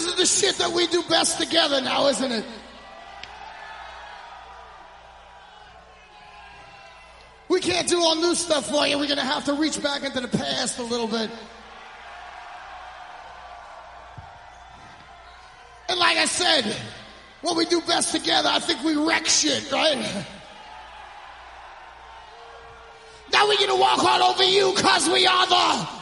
to the shit that we do best together now, isn't it? We can't do all new stuff for you. We're going to have to reach back into the past a little bit. And like I said, what we do best together, I think we wreck shit, right? Now we're going to walk all over you because we are the...